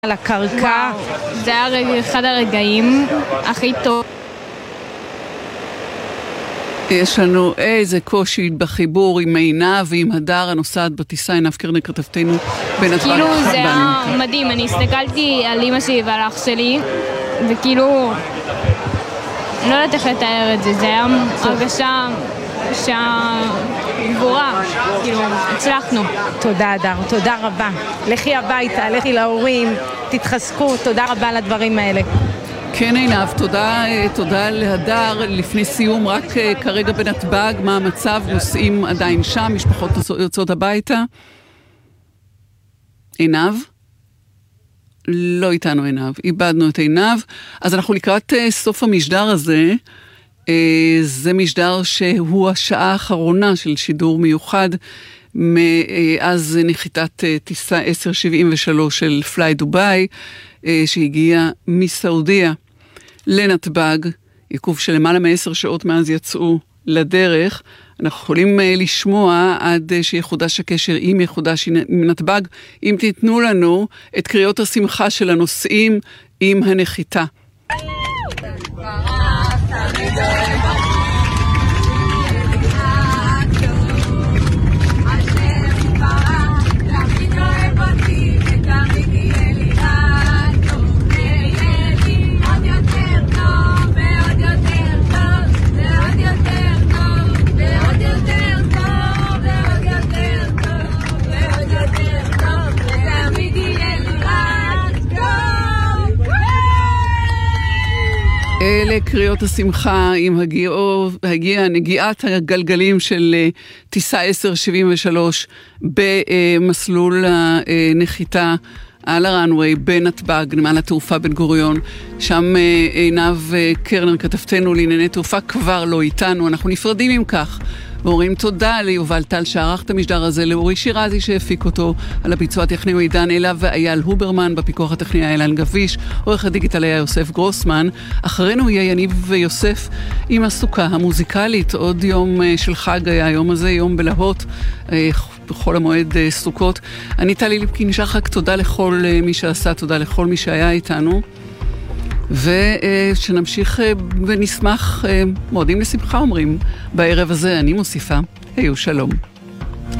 על הקרקע. זה היה אחד הרגעים הכי טוב. יש לנו איזה קושי בחיבור עם עינב ועם הדר הנוסעת בטיסה. עינב קרנר כתבתנו בין הדבר כאילו אחד זה היה מדהים, אני הסתכלתי על אמא שלי ועל אח שלי וכאילו לא יודעת איך לתאר את זה, זה היה הרגשה שהגבורה, כאילו הצלחנו. תודה הדר, תודה רבה. לכי הביתה, לכי להורים, תתחזקו, תודה רבה על הדברים האלה. כן עינב, תודה להדר. לפני סיום, רק כרגע בנתב"ג, מה המצב? נוסעים עדיין שם, משפחות יוצאות הביתה? עינב? לא איתנו עינב, איבדנו את עינב. אז אנחנו לקראת סוף המשדר הזה. זה משדר שהוא השעה האחרונה של שידור מיוחד מאז נחיתת טיסה 1073 של פליי דוביי, שהגיעה מסעודיה לנתב"ג, עיכוב של למעלה מ10 שעות מאז יצאו לדרך. אנחנו יכולים לשמוע עד שיחודש הקשר עם יחודש מנתב"ג, אם תיתנו לנו את קריאות השמחה של הנוסעים עם הנחיתה. אלה קריאות השמחה עם הגיעה נגיעת הגלגלים של טיסה 1073 במסלול הנחיתה על הרנווי בנתב"ג, נמל התעופה בן גוריון. שם עינב קרנר כתבתנו לענייני תעופה כבר לא איתנו. אנחנו נפרדים עם כך ואומרים תודה ליובל טל שערך את המשדר הזה, לאורי שירזי שהפיק אותו, על הביצוע הטכני עידן אלה ואייל הוברמן, בפיקוח הטכני אילן גביש, עורך הדיגיטל היה יוסף גרוסמן. אחרינו יהיה יניב ויוסף עם הסוכה המוזיקלית. עוד יום של חג היה היום הזה, יום בלהות בכל המועד סוכות. אני טלי ליפקין שחק, תודה לכל מי שעשה, תודה לכל מי שהיה איתנו, ושנמשיך ונשמח, מועדים לשמחה אומרים בערב הזה. אני מוסיפה, היו שלום.